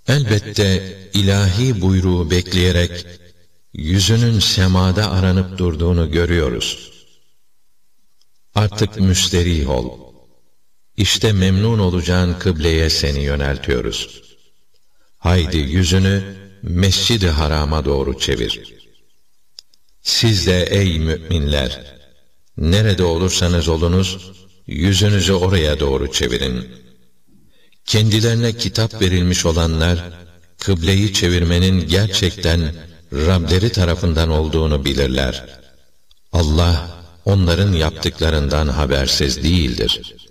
Elbette ilahi buyruğu bekleyerek yüzünün semada aranıp durduğunu görüyoruz. Artık müsterih ol. İşte memnun olacağın kıbleye seni yöneltiyoruz. Haydi yüzünü Mescid-i Haram'a doğru çevir. Siz de ey müminler, nerede olursanız olunuz, yüzünüzü oraya doğru çevirin. Kendilerine kitap verilmiş olanlar, kıbleyi çevirmenin gerçekten Rableri tarafından olduğunu bilirler. Allah, onların yaptıklarından habersiz değildir.